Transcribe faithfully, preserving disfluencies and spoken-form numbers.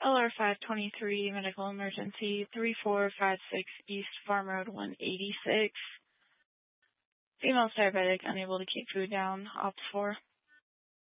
L R five twenty-three, medical emergency, three four five six East Farm Road one eighty-six. Female diabetic, unable to keep food down, opt four.